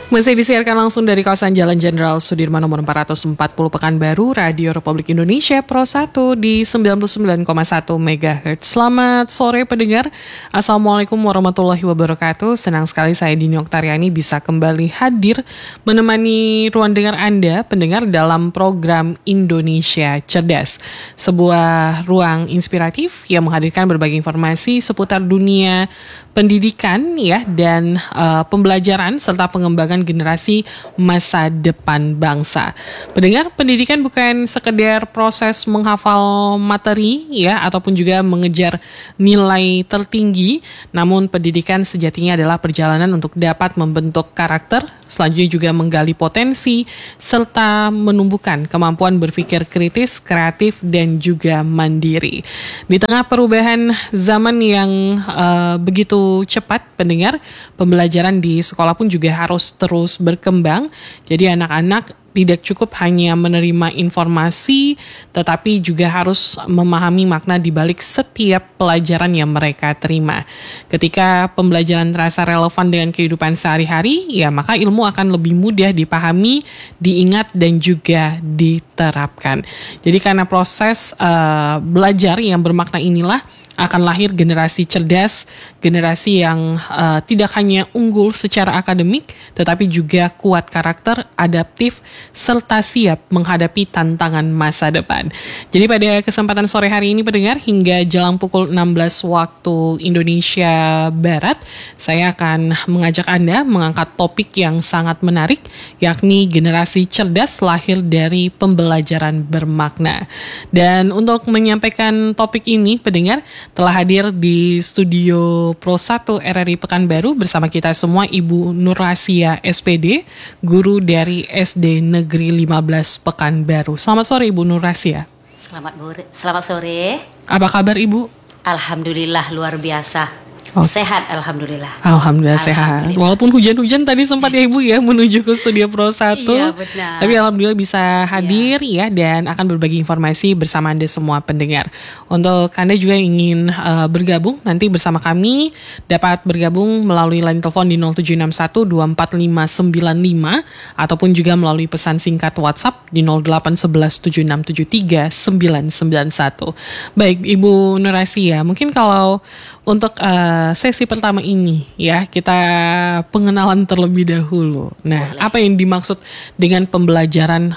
Masih disiarkan langsung dari kawasan Jalan Jenderal Sudirman nomor 440 Pekanbaru, Radio Republik Indonesia Pro 1 di 99,1 MHz. Selamat sore pendengar. Assalamualaikum warahmatullahi wabarakatuh. Senang sekali saya Dini Oktariani bisa kembali hadir menemani ruang dengar Anda pendengar dalam program Indonesia Cerdas. Sebuah ruang inspiratif yang menghadirkan berbagai informasi seputar dunia pendidikan ya dan pembelajaran serta pengembangan generasi masa depan bangsa. Pendengar, pendidikan bukan sekedar proses menghafal materi ya ataupun juga mengejar nilai tertinggi, namun pendidikan sejatinya adalah perjalanan untuk dapat membentuk karakter, selanjutnya juga menggali potensi serta menumbuhkan kemampuan berpikir kritis, kreatif dan juga mandiri. Di tengah perubahan zaman yang begitu cepat, pendengar, pembelajaran di sekolah pun juga harus terus berkembang. Jadi anak-anak tidak cukup hanya menerima informasi, tetapi juga harus memahami makna di balik setiap pelajaran yang mereka terima. Ketika pembelajaran terasa relevan dengan kehidupan sehari-hari, ya maka ilmu akan lebih mudah dipahami, diingat, dan juga diterapkan. Jadi karena proses belajar yang bermakna inilah, akan lahir generasi cerdas, generasi yang tidak hanya unggul secara akademik, tetapi juga kuat karakter, adaptif, serta siap menghadapi tantangan masa depan. Jadi pada kesempatan sore hari ini pendengar, hingga jelang pukul 16 waktu Indonesia Barat, saya akan mengajak Anda mengangkat topik yang sangat menarik, yakni generasi cerdas lahir dari pembelajaran bermakna. Dan untuk menyampaikan topik ini, pendengar, telah hadir di studio Pro 1 RRI Pekanbaru bersama kita semua Ibu Nurasia SPD, guru dari SD Negeri 15 Pekanbaru. Selamat sore Ibu Nurasia. Selamat sore. Apa kabar Ibu? Alhamdulillah luar biasa. Sehat alhamdulillah. Alhamdulillah sehat. Walaupun hujan-hujan tadi sempat ya Ibu ya menuju ke studio Pro 1. Iya benar. Tapi alhamdulillah bisa hadir ya dan akan berbagi informasi bersama Anda semua pendengar. Untuk Anda juga yang ingin bergabung nanti bersama kami, dapat bergabung melalui line telepon di 0761 24595 ataupun juga melalui pesan singkat WhatsApp di 0811 7673 991. Baik Ibu Nurasia, mungkin kalau untuk sesi pertama ini ya kita pengenalan terlebih dahulu. Nah, boleh. Apa yang dimaksud dengan pembelajaran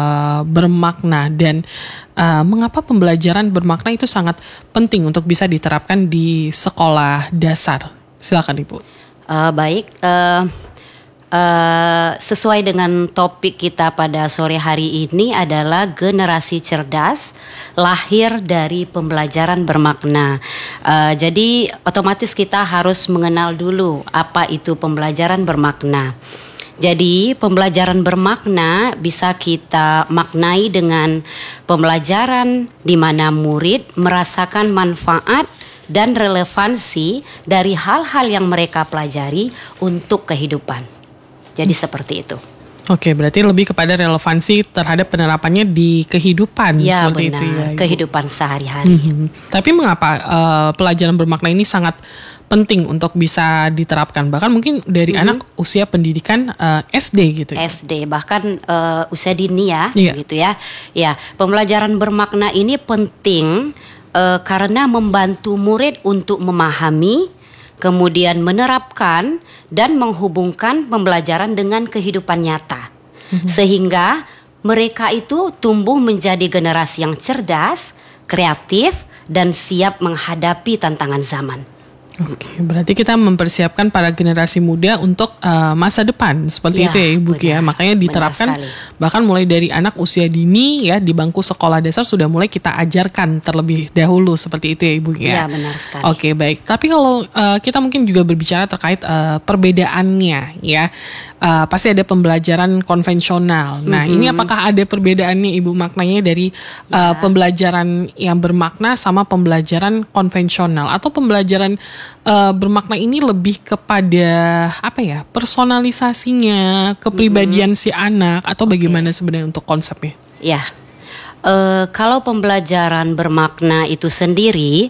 bermakna dan mengapa pembelajaran bermakna itu sangat penting untuk bisa diterapkan di sekolah dasar? Silakan Ibu. Sesuai dengan topik kita pada sore hari ini adalah generasi cerdas lahir dari pembelajaran bermakna. Jadi otomatis kita harus mengenal dulu apa itu pembelajaran bermakna. Jadi pembelajaran bermakna bisa kita maknai dengan pembelajaran di mana murid merasakan manfaat dan relevansi dari hal-hal yang mereka pelajari untuk kehidupan. Jadi seperti itu. Oke, berarti lebih kepada relevansi terhadap penerapannya di kehidupan ya, seperti benar, itu ya. Ibu. Kehidupan sehari-hari. Tapi mengapa pelajaran bermakna ini sangat penting untuk bisa diterapkan? Bahkan mungkin dari anak usia pendidikan SD gitu. SD bahkan usia dini ya, iya. gitu ya. Ya, pembelajaran bermakna ini penting karena membantu murid untuk memahami, kemudian menerapkan dan menghubungkan pembelajaran dengan kehidupan nyata. Sehingga mereka itu tumbuh menjadi generasi yang cerdas, kreatif, dan siap menghadapi tantangan zaman. Oke, berarti kita mempersiapkan para generasi muda untuk masa depan seperti itu ya Ibu ya. Makanya diterapkan bahkan mulai dari anak usia dini ya di bangku sekolah dasar sudah mulai kita ajarkan terlebih dahulu seperti itu ya Ibu ya. Iya benar sekali. Oke, baik. Tapi kalau kita mungkin juga berbicara terkait perbedaannya ya. Pasti ada pembelajaran konvensional. Nah, ini apakah ada perbedaannya Ibu maknanya dari pembelajaran yang bermakna sama pembelajaran konvensional atau pembelajaran bermakna ini lebih kepada apa ya? Personalisasinya, kepribadian si anak atau bagaimana sebenarnya untuk konsepnya? Ya. Kalau pembelajaran bermakna itu sendiri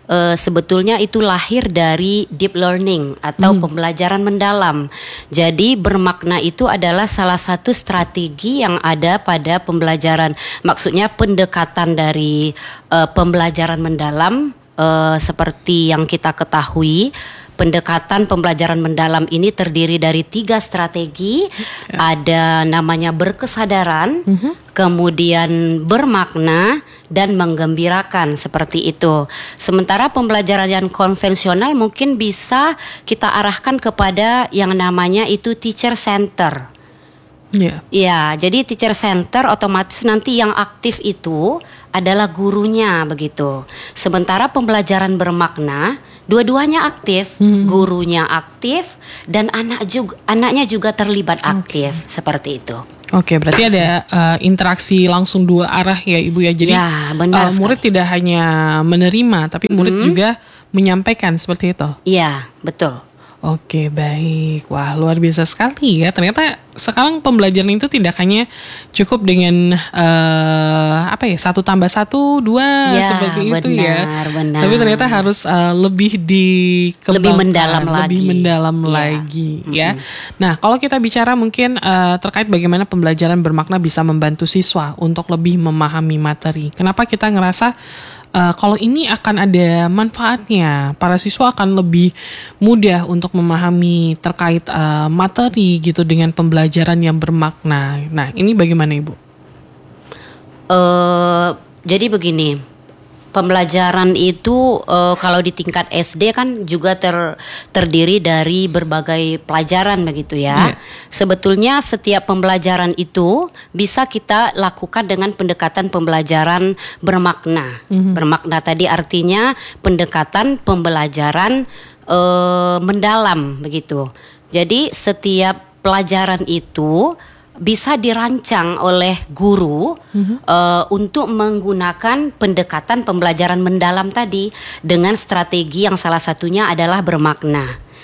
sebetulnya itu lahir dari deep learning atau pembelajaran mendalam. Jadi bermakna itu adalah salah satu strategi yang ada pada pembelajaran. Maksudnya pendekatan dari pembelajaran mendalam, seperti yang kita ketahui. Pendekatan pembelajaran mendalam ini terdiri dari 3 strategi. Ada namanya berkesadaran, kemudian bermakna, dan menggembirakan, seperti itu. Sementara pembelajaran yang konvensional mungkin bisa kita arahkan kepada yang namanya itu teacher center. Ya, jadi teacher center otomatis nanti yang aktif itu adalah gurunya, begitu. Sementara pembelajaran bermakna, dua-duanya aktif, gurunya aktif dan anaknya juga terlibat aktif, seperti itu. Oke, berarti ada interaksi langsung 2 arah ya Ibu ya. Jadi ya, benar murid tidak hanya menerima, tapi murid juga menyampaikan, seperti itu. Iya, betul. Oke, baik. Wah, luar biasa sekali ya. Ternyata sekarang pembelajaran itu tidak hanya cukup dengan 1 tambah 1, 2 ya, seperti benar, itu ya. Benar. Tapi ternyata harus lebih dikembangkan, lebih mendalam lagi ya. Nah, kalau kita bicara mungkin terkait bagaimana pembelajaran bermakna bisa membantu siswa untuk lebih memahami materi. Kenapa kita ngerasa kalau ini akan ada manfaatnya, para siswa akan lebih mudah untuk memahami terkait materi gitu dengan pembelajaran yang bermakna. Nah, ini bagaimana Ibu? Jadi begini. Pembelajaran itu kalau di tingkat SD kan juga terdiri dari berbagai pelajaran, begitu ya. Sebetulnya setiap pembelajaran itu bisa kita lakukan dengan pendekatan pembelajaran bermakna. Bermakna tadi artinya pendekatan pembelajaran mendalam, begitu. Jadi setiap pelajaran itu bisa dirancang oleh guru untuk menggunakan pendekatan pembelajaran mendalam tadi dengan strategi yang salah satunya adalah bermakna.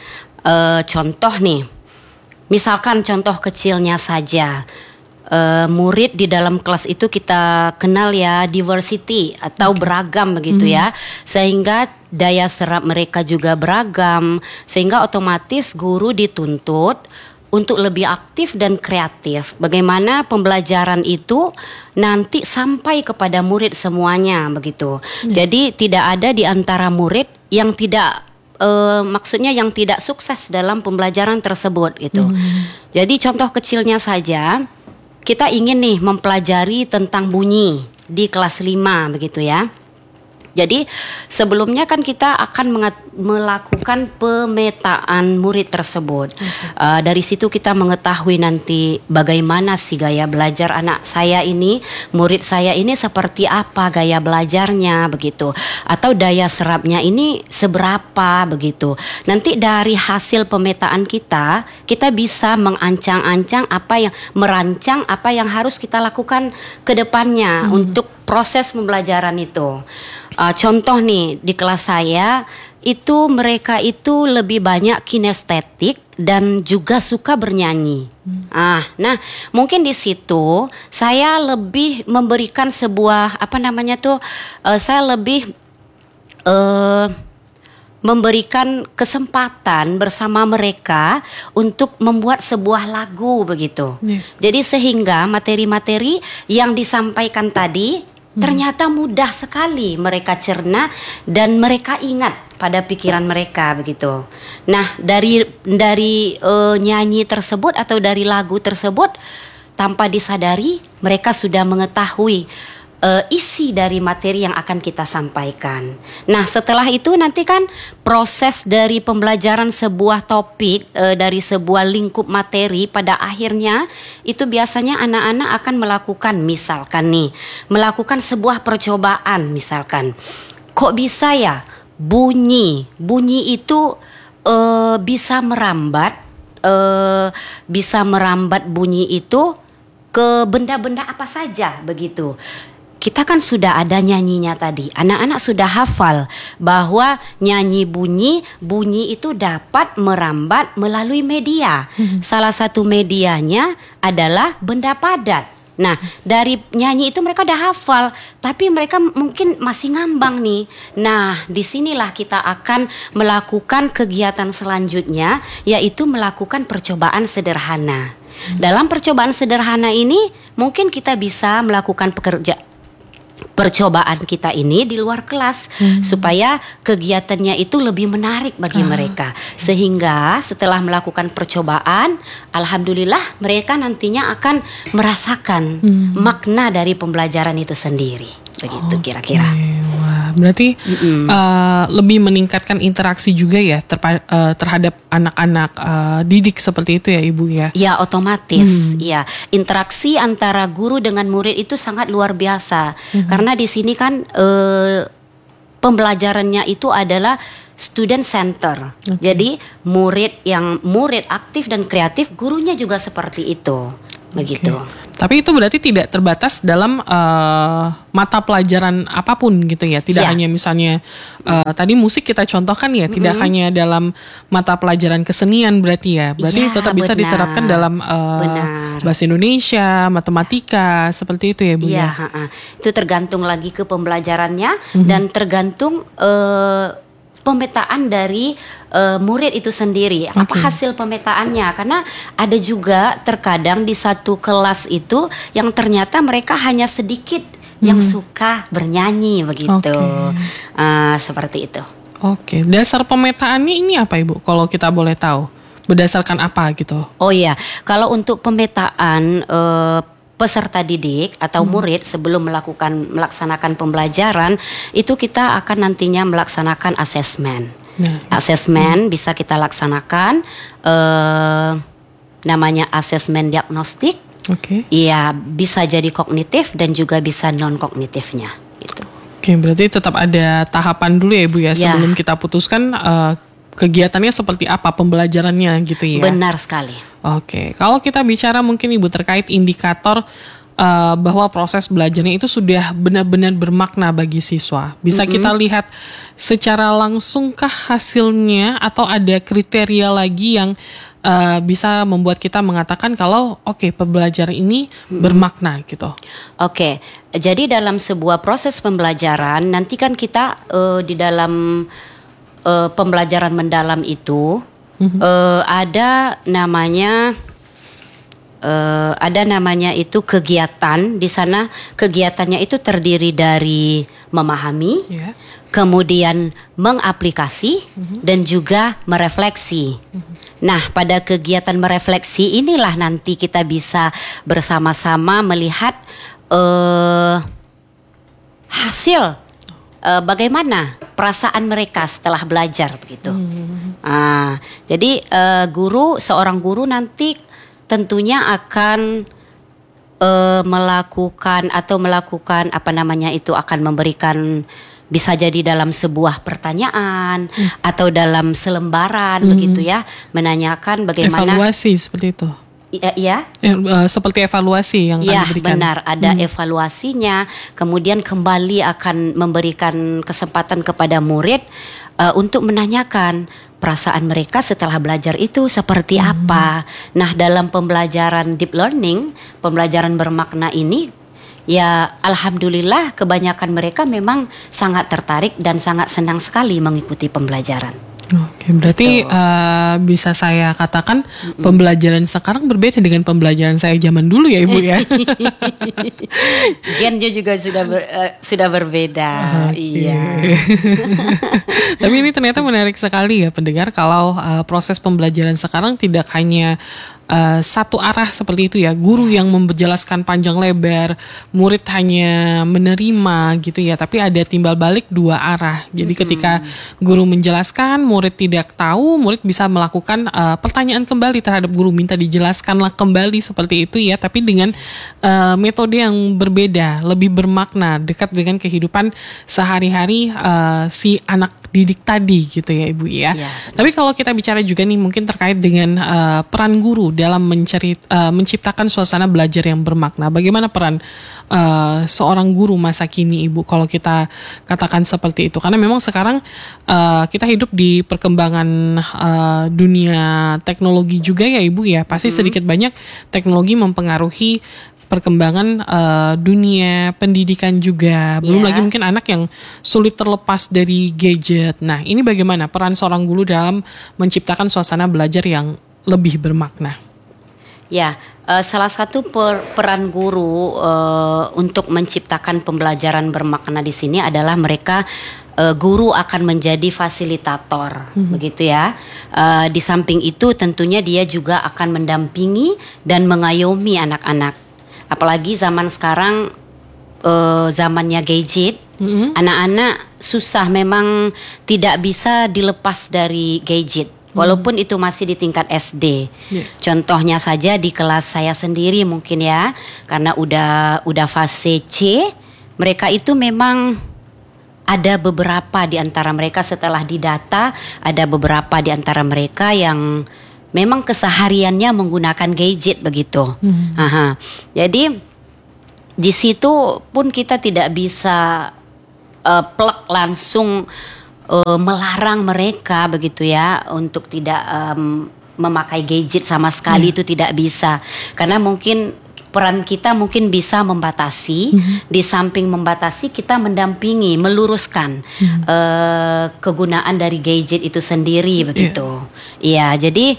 Contoh nih, misalkan contoh kecilnya saja, murid di dalam kelas itu kita kenal ya diversity atau beragam, begitu ya, sehingga daya serap mereka juga beragam, sehingga otomatis guru dituntut untuk lebih aktif dan kreatif. Bagaimana pembelajaran itu nanti sampai kepada murid semuanya, begitu. Jadi tidak ada di antara murid yang tidak maksudnya yang tidak sukses dalam pembelajaran tersebut, gitu. Jadi contoh kecilnya saja, kita ingin nih mempelajari tentang bunyi di kelas 5, begitu ya. Jadi sebelumnya kan kita akan melakukan pemetaan murid tersebut. Dari situ kita mengetahui nanti bagaimana sih gaya belajar anak saya ini, murid saya ini seperti apa gaya belajarnya, begitu. Atau daya serapnya ini seberapa, begitu. Nanti dari hasil pemetaan kita bisa merancang apa yang harus kita lakukan ke depannya untuk proses pembelajaran itu. Contoh nih di kelas saya itu mereka itu lebih banyak kinestetik dan juga suka bernyanyi. Nah mungkin di situ saya lebih memberikan sebuah saya lebih memberikan kesempatan bersama mereka untuk membuat sebuah lagu, begitu. Jadi sehingga materi-materi yang disampaikan tadi ternyata mudah sekali mereka cerna dan mereka ingat pada pikiran mereka, begitu. Nah, dari nyanyi tersebut atau dari lagu tersebut, tanpa disadari mereka sudah mengetahui isi dari materi yang akan kita sampaikan. Nah, setelah itu nanti kan proses dari pembelajaran sebuah topik dari sebuah lingkup materi pada akhirnya itu biasanya anak-anak akan melakukan sebuah percobaan, misalkan. Kok bisa ya bunyi itu bisa merambat bunyi itu ke benda-benda apa saja, begitu. Kita kan sudah ada nyanyinya tadi. Anak-anak sudah hafal bahwa nyanyi bunyi itu dapat merambat melalui media. Salah satu medianya adalah benda padat. Nah, dari nyanyi itu mereka udah hafal, tapi mereka mungkin masih ngambang nih. Nah, disinilah kita akan melakukan kegiatan selanjutnya, yaitu melakukan percobaan sederhana. Dalam percobaan sederhana ini, mungkin kita bisa melakukan percobaan kita ini di luar kelas supaya kegiatannya itu lebih menarik bagi mereka, sehingga setelah melakukan percobaan, alhamdulillah mereka nantinya akan merasakan makna dari pembelajaran itu sendiri, begitu kira-kira. Wah, berarti lebih meningkatkan interaksi juga ya terhadap anak-anak didik seperti itu ya Ibu ya? Ya, otomatis. Ya, interaksi antara guru dengan murid itu sangat luar biasa. Karena di sini kan pembelajarannya itu adalah student center. Jadi murid aktif dan kreatif, gurunya juga seperti itu. Begitu. Tapi itu berarti tidak terbatas dalam mata pelajaran apapun gitu ya. Tidak hanya misalnya tadi musik kita contohkan ya, tidak hanya dalam mata pelajaran kesenian berarti ya. Berarti tetap bisa diterapkan dalam bahasa Indonesia, matematika, seperti itu ya Bu ya. Itu tergantung lagi ke pembelajarannya dan tergantung pemetaan dari murid itu sendiri. Apa hasil pemetaannya? Karena ada juga terkadang di satu kelas itu yang ternyata mereka hanya sedikit yang suka bernyanyi begitu. Seperti itu. Dasar pemetaannya ini apa Ibu? Kalau kita boleh tahu, berdasarkan apa gitu? Oh iya, kalau untuk pemetaan peserta didik atau murid sebelum melaksanakan pembelajaran itu kita akan nantinya melaksanakan asesmen. Asesmen bisa kita laksanakan namanya asesmen diagnostik. Iya, bisa jadi kognitif dan juga bisa non kognitifnya. Gitu. Berarti tetap ada tahapan dulu ya Ibu ya sebelum kita putuskan kegiatannya seperti apa, pembelajarannya gitu ya. Benar sekali. Kalau kita bicara mungkin Ibu terkait indikator bahwa proses belajarnya itu sudah benar-benar bermakna bagi siswa. Bisa kita lihat secara langsungkah hasilnya atau ada kriteria lagi yang bisa membuat kita mengatakan kalau pembelajaran ini bermakna gitu. Jadi dalam sebuah proses pembelajaran nanti kan kita di dalam pembelajaran mendalam itu ada namanya itu kegiatan. Di sana kegiatannya itu terdiri dari memahami, kemudian mengaplikasi dan juga merefleksi. Nah, pada kegiatan merefleksi inilah nanti kita bisa bersama-sama melihat hasil bagaimana perasaan mereka setelah belajar begitu. Jadi seorang guru nanti tentunya akan melakukan akan memberikan, bisa jadi dalam sebuah pertanyaan atau dalam selembaran begitu ya, menanyakan bagaimana evaluasi seperti itu. Seperti evaluasi yang akan diberikan. Benar, ada evaluasinya. Kemudian kembali akan memberikan kesempatan kepada murid untuk menanyakan perasaan mereka setelah belajar itu seperti apa. Nah, dalam pembelajaran deep learning, pembelajaran bermakna ini, ya alhamdulillah kebanyakan mereka memang sangat tertarik dan sangat senang sekali mengikuti pembelajaran. Berarti bisa saya katakan pembelajaran sekarang berbeda dengan pembelajaran saya zaman dulu ya Ibu ya. Gennya juga sudah berbeda. Iya. Tapi ini ternyata menarik sekali ya pendengar, kalau proses pembelajaran sekarang tidak hanya satu arah seperti itu ya, guru yang menjelaskan panjang lebar, murid hanya menerima gitu ya, tapi ada timbal balik dua arah. Jadi ketika guru menjelaskan, murid tidak tahu, murid bisa melakukan pertanyaan kembali terhadap guru, minta dijelaskanlah kembali seperti itu ya, tapi dengan metode yang berbeda, lebih bermakna, dekat dengan kehidupan sehari-hari si anak didik tadi gitu ya Ibu ya. Tapi kalau kita bicara juga nih mungkin terkait dengan peran guru dalam menciptakan suasana belajar yang bermakna. Bagaimana peran seorang guru masa kini Ibu kalau kita katakan seperti itu? Karena memang sekarang kita hidup di perkembangan dunia teknologi juga ya Ibu ya. Pasti sedikit banyak teknologi mempengaruhi perkembangan dunia pendidikan juga. Belum lagi mungkin anak yang sulit terlepas dari gadget. Nah, ini bagaimana peran seorang guru dalam menciptakan suasana belajar yang lebih bermakna? Ya, salah satu peran guru untuk menciptakan pembelajaran bermakna di sini adalah mereka guru akan menjadi fasilitator, begitu ya. Di samping itu tentunya dia juga akan mendampingi dan mengayomi anak-anak. Apalagi zaman sekarang zamannya gadget, anak-anak susah, memang tidak bisa dilepas dari gadget. Walaupun itu masih di tingkat SD. Contohnya saja di kelas saya sendiri mungkin ya, karena udah fase C, mereka itu memang ada beberapa di antara mereka, setelah didata, ada beberapa di antara mereka yang memang kesehariannya menggunakan gadget begitu. Jadi di situ pun kita tidak bisa plek langsung melarang mereka begitu ya untuk tidak memakai gadget sama sekali, itu tidak bisa, karena mungkin peran kita mungkin bisa membatasi. Di samping membatasi, kita mendampingi, meluruskan kegunaan dari gadget itu sendiri begitu. Iya, jadi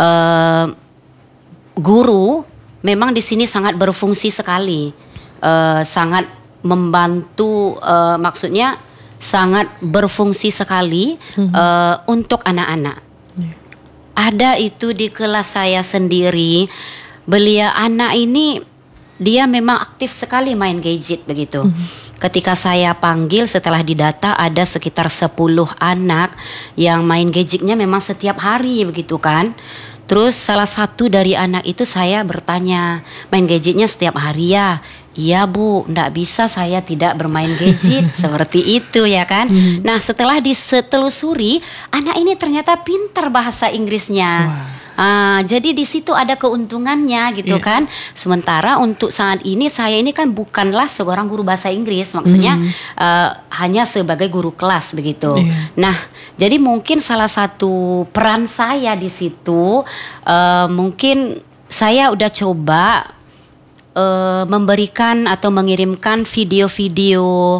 guru memang di sini sangat berfungsi sekali, sangat membantu, maksudnya sangat berfungsi sekali untuk anak-anak. Ada itu di kelas saya sendiri, belia anak ini dia memang aktif sekali main gadget begitu. Ketika saya panggil setelah didata, ada sekitar 10 anak yang main gadgetnya memang setiap hari begitu kan. Terus salah satu dari anak itu saya bertanya, main gadgetnya setiap hari ya? Iya Bu, enggak bisa, saya tidak bermain gadget. Seperti itu ya kan. Nah, setelah disetelusuri, anak ini ternyata pintar bahasa Inggrisnya. Jadi di situ ada keuntungannya gitu kan. Sementara untuk saat ini saya ini kan bukanlah seorang guru bahasa Inggris, maksudnya hanya sebagai guru kelas begitu. Nah, jadi mungkin salah satu peran saya di situ, mungkin saya udah coba memberikan atau mengirimkan video-video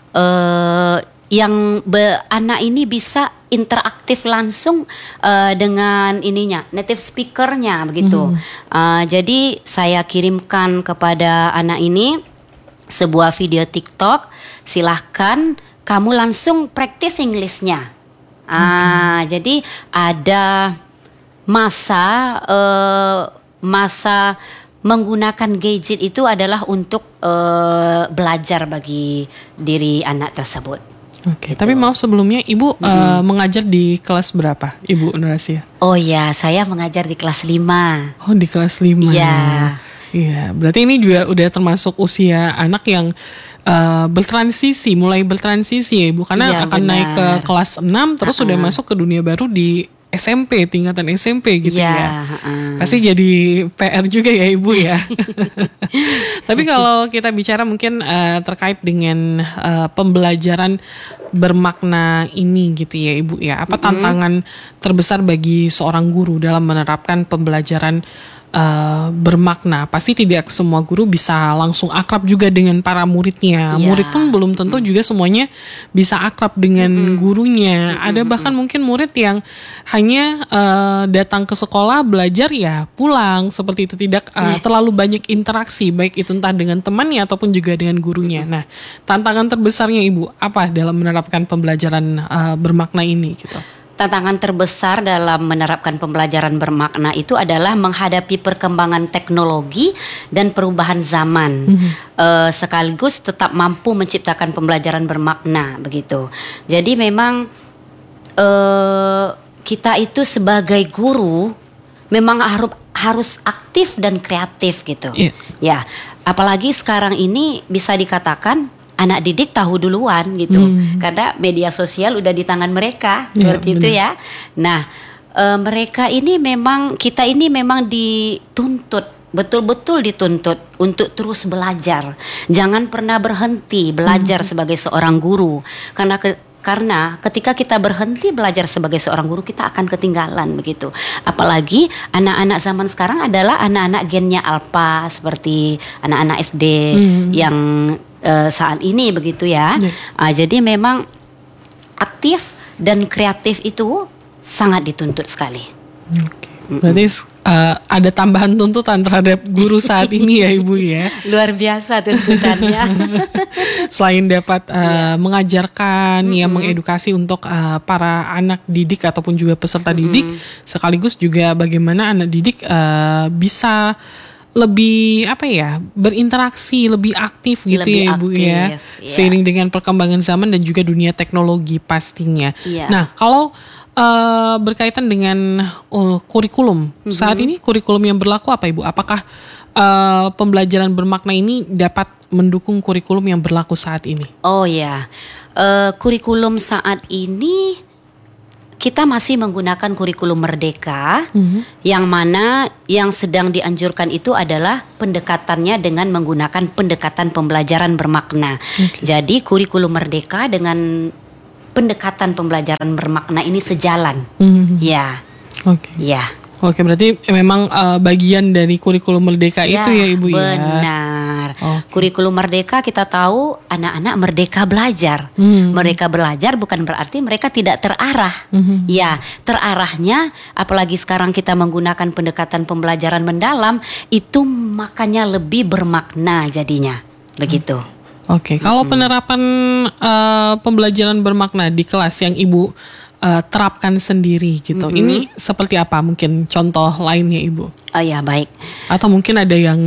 yang anak ini bisa interaktif langsung dengan ininya, native speakernya begitu. Jadi saya kirimkan kepada anak ini sebuah video TikTok, silahkan kamu langsung praktis Inggrisnya. Jadi ada masa menggunakan gadget itu adalah untuk belajar bagi diri anak tersebut. Oke, tapi maaf sebelumnya Ibu mengajar di kelas berapa, Ibu Nurasia? Oh ya, saya mengajar di kelas 5. Oh, di kelas 5. Iya. Iya, berarti ini juga udah termasuk usia anak yang mulai bertransisi ya Ibu, karena akan naik ke kelas 6 terus sudah masuk ke dunia baru di SMP, tingkatan SMP gitu ya. Pasti jadi PR juga ya Ibu ya. Tapi kalau kita bicara mungkin terkait dengan pembelajaran bermakna ini gitu ya Ibu ya. Apa tantangan terbesar bagi seorang guru dalam menerapkan pembelajaran bermakna? Pasti tidak semua guru bisa langsung akrab juga dengan para muridnya. Murid pun belum tentu juga semuanya bisa akrab dengan gurunya. Ada bahkan mungkin murid yang hanya datang ke sekolah, belajar ya pulang, seperti itu, tidak terlalu banyak interaksi, baik itu entah dengan temannya ataupun juga dengan gurunya. Nah, tantangan terbesarnya Ibu apa dalam menerapkan pembelajaran bermakna ini gitu? Tantangan terbesar dalam menerapkan pembelajaran bermakna itu adalah menghadapi perkembangan teknologi dan perubahan zaman, sekaligus tetap mampu menciptakan pembelajaran bermakna begitu. Jadi memang kita itu sebagai guru memang harus aktif dan kreatif gitu. Ya, apalagi sekarang ini bisa dikatakan anak didik tahu duluan gitu, karena media sosial udah di tangan mereka, seperti itu ya. Nah, kita ini memang dituntut, betul-betul dituntut untuk terus belajar. Jangan pernah berhenti belajar sebagai seorang guru, karena Karena ketika kita berhenti belajar sebagai seorang guru, kita akan ketinggalan begitu. Apalagi anak-anak zaman sekarang adalah anak-anak gennya alpha, seperti anak-anak SD yang saat ini begitu ya. Jadi memang aktif dan kreatif itu sangat dituntut sekali. Berarti ada tambahan tuntutan terhadap guru saat ini ya Ibu ya. Luar biasa tuntutannya. Selain dapat mengajarkan, mengedukasi untuk para anak didik ataupun juga peserta didik, sekaligus juga bagaimana anak didik bisa lebih berinteraksi, lebih aktif gitu lebih ya Ibu aktif, ya. Seiring dengan perkembangan zaman dan juga dunia teknologi pastinya. Nah, kalau berkaitan dengan kurikulum saat ini, kurikulum yang berlaku apa Ibu? Apakah pembelajaran bermakna ini dapat mendukung kurikulum yang berlaku saat ini? Oh ya, kurikulum saat ini kita masih menggunakan kurikulum Merdeka, yang mana yang sedang dianjurkan itu adalah pendekatannya dengan menggunakan pendekatan pembelajaran bermakna. Jadi kurikulum Merdeka dengan pendekatan pembelajaran bermakna ini sejalan. Ya. Oke, berarti memang bagian dari kurikulum Merdeka itu ya Ibu ya. Benar. Kurikulum Merdeka kita tahu anak-anak merdeka belajar. Mereka belajar bukan berarti mereka tidak terarah. Ya, terarahnya apalagi sekarang kita menggunakan pendekatan pembelajaran mendalam, itu makanya lebih bermakna jadinya. Begitu. Oke, kalau penerapan pembelajaran bermakna di kelas yang Ibu terapkan sendiri gitu, ini seperti apa mungkin contoh lainnya Ibu? Oh ya, baik. Atau mungkin ada yang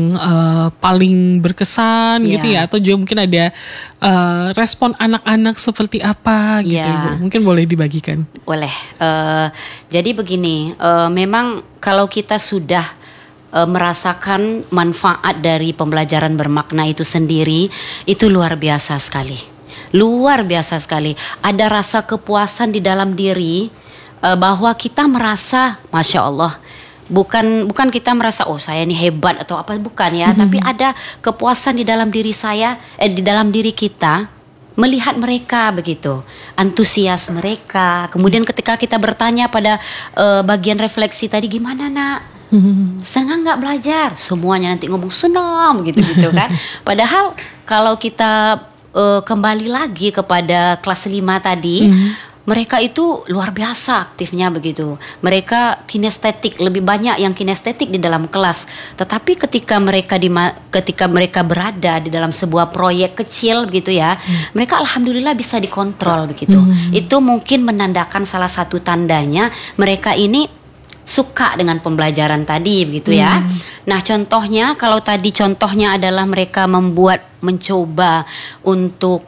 paling berkesan gitu ya, atau juga mungkin ada respon anak-anak seperti apa gitu Ibu? Mungkin boleh dibagikan. Boleh. Jadi begini, memang kalau kita sudah merasakan manfaat dari pembelajaran bermakna itu sendiri, itu luar biasa sekali. Luar biasa sekali. Ada rasa kepuasan di dalam diri bahwa kita merasa, Masya Allah, bukan kita merasa oh saya ini hebat atau apa, bukan ya, tapi ada kepuasan di dalam diri saya, di dalam diri kita melihat mereka begitu, antusias mereka. Kemudian ketika kita bertanya pada bagian refleksi tadi, gimana nak? Senang nggak belajar? Semuanya nanti ngomong senang gitu kan. Padahal kalau kita kembali lagi kepada kelas 5 tadi, mereka itu luar biasa aktifnya begitu. Mereka kinestetik, lebih banyak yang kinestetik di dalam kelas. Tetapi ketika mereka berada di dalam sebuah proyek kecil begitu ya, mereka alhamdulillah bisa dikontrol begitu. Itu mungkin menandakan salah satu tandanya mereka ini suka dengan pembelajaran tadi begitu ya. Nah, contohnya kalau tadi contohnya adalah mereka mencoba untuk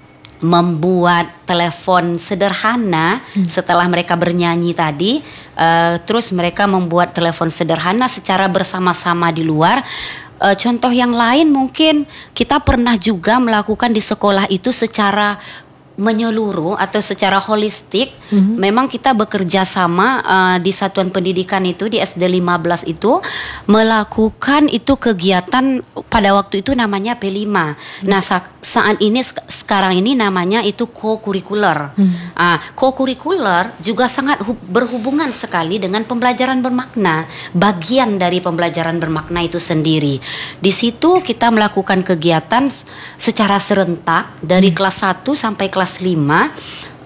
membuat telepon sederhana setelah mereka bernyanyi tadi, terus mereka membuat telepon sederhana secara bersama-sama di luar. Contoh yang lain mungkin kita pernah juga melakukan di sekolah itu secara menyeluruh atau secara holistik. Memang kita bekerja sama di satuan pendidikan itu, di SD 15 itu melakukan itu kegiatan pada waktu itu namanya P5. Nah saat ini sekarang ini namanya itu co-curricular. Co-curricular juga sangat berhubungan sekali dengan pembelajaran bermakna, bagian dari pembelajaran bermakna itu sendiri. Di situ kita melakukan kegiatan secara serentak dari kelas 1 sampai kelas 5.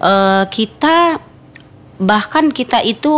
Kita itu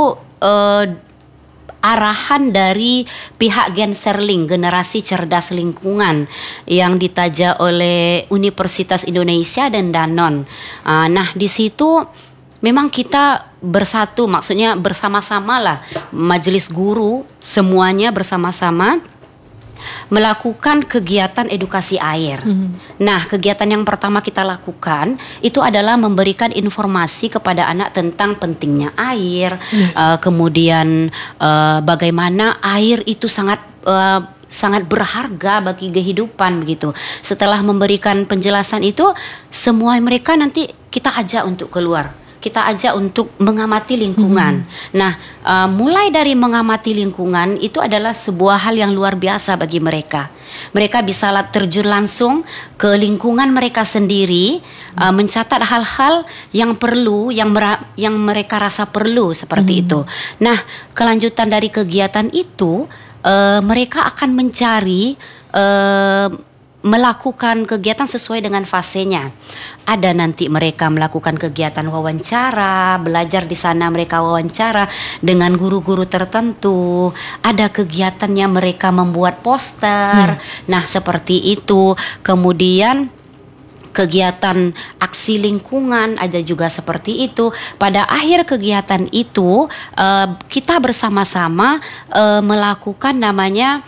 arahan dari pihak Genserling, Generasi Cerdas Lingkungan, yang ditaja oleh Universitas Indonesia dan Danone. Nah di situ memang kita bersatu, maksudnya bersama-sama lah, majelis guru semuanya bersama-sama melakukan kegiatan edukasi air. Nah, kegiatan yang pertama kita lakukan itu adalah memberikan informasi kepada anak tentang pentingnya air, kemudian bagaimana air itu sangat berharga bagi kehidupan begitu. Setelah memberikan penjelasan itu, semua mereka nanti kita ajak untuk keluar kita ajak untuk mengamati lingkungan. Nah, mulai dari mengamati lingkungan itu adalah sebuah hal yang luar biasa bagi mereka. Mereka bisa terjun langsung ke lingkungan mereka sendiri, mencatat hal-hal yang perlu, yang mereka rasa perlu seperti itu. Nah, kelanjutan dari kegiatan itu, mereka akan mencari melakukan kegiatan sesuai dengan fasenya. Ada nanti mereka melakukan kegiatan wawancara, belajar di sana mereka wawancara dengan guru-guru tertentu. Ada kegiatannya mereka membuat poster. Nah, seperti itu. Kemudian kegiatan aksi lingkungan ada juga seperti itu. Pada akhir kegiatan itu kita bersama-sama melakukan namanya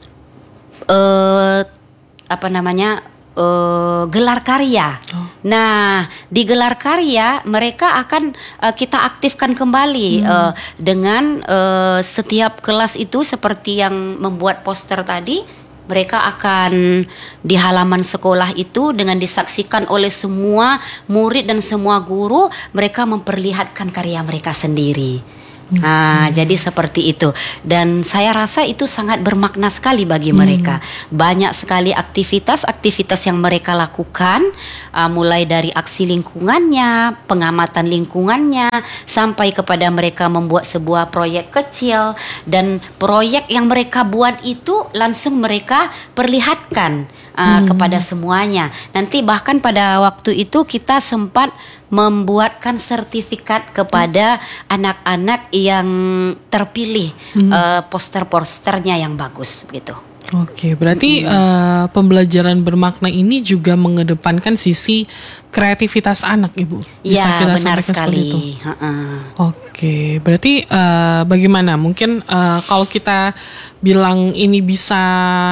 gelar karya. Nah, di gelar karya mereka akan kita aktifkan kembali dengan setiap kelas itu seperti yang membuat poster tadi. Mereka akan di halaman sekolah itu dengan disaksikan oleh semua murid dan semua guru, mereka memperlihatkan karya mereka sendiri. Nah, jadi seperti itu. Dan saya rasa itu sangat bermakna sekali bagi mereka. Banyak sekali aktivitas yang mereka lakukan, mulai dari aksi lingkungannya, pengamatan lingkungannya, sampai kepada mereka membuat sebuah proyek kecil. Dan proyek yang mereka buat itu langsung mereka perlihatkan kepada semuanya. Nanti bahkan pada waktu itu kita sempat membuatkan sertifikat kepada anak-anak yang terpilih, poster-posternya yang bagus gitu. Oke, berarti pembelajaran bermakna ini juga mengedepankan sisi kreativitas anak, Ibu. Bisa Ya, kita benar sampaikan sekali. seperti itu. Oke, berarti bagaimana? Mungkin kalau kita bilang ini bisa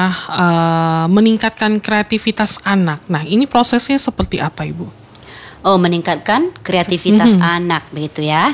meningkatkan kreativitas anak. Nah, ini prosesnya seperti apa, Ibu? Meningkatkan kreativitas anak begitu ya.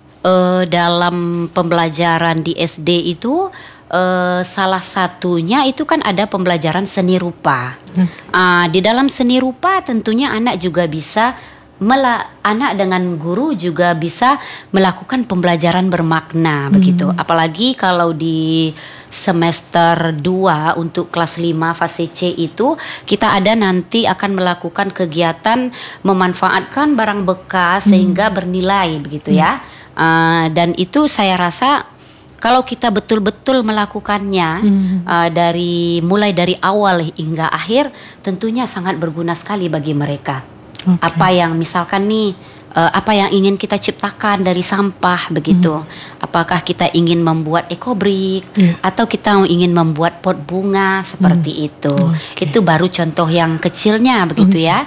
Dalam pembelajaran di SD itu salah satunya itu kan ada pembelajaran seni rupa. Di dalam seni rupa tentunya anak juga bisa anak dengan guru juga bisa melakukan pembelajaran bermakna begitu. Apalagi kalau di semester 2 untuk kelas 5 fase C itu kita ada nanti akan melakukan kegiatan memanfaatkan barang bekas sehingga bernilai begitu ya. Dan itu saya rasa kalau kita betul-betul melakukannya mulai dari awal hingga akhir tentunya sangat berguna sekali bagi mereka. Apa yang misalkan nih apa yang ingin kita ciptakan dari sampah begitu. Apakah kita ingin membuat ekobrik atau kita ingin membuat pot bunga seperti itu. Itu baru contoh yang kecilnya begitu ya.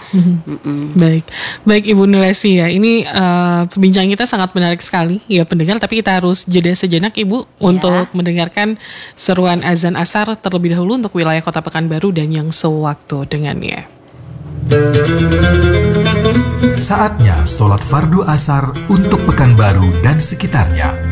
Baik Ibu Nuresi ya. Ini perbincangan kita sangat menarik sekali ya pendengar. Tapi kita harus jeda sejenak Ibu untuk mendengarkan seruan azan asar terlebih dahulu untuk wilayah Kota Pekanbaru dan yang sewaktu dengannya. Saatnya sholat fardu asar untuk Pekanbaru dan sekitarnya.